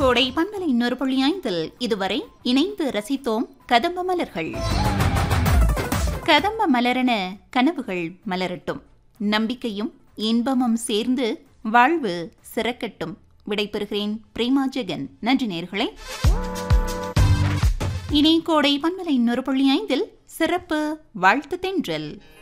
கோடை பண்பலை 100.5 இதுவரை இணைந்து ரசித்தோம் கதம்ப மலர்கள். கதம்ப மலரென கனவுகள் மலரட்டும், நம்பிக்கையும் இன்பமும் சேர்ந்து வாழ்வு சிறக்கட்டும். விடைபெறுகிறேன் பிரேமா ஜெகன். நன்றி நேயர்களே. இனி கோடை பண்பலை 100.5 சிறப்பு வாழ்த்து தென்றல்.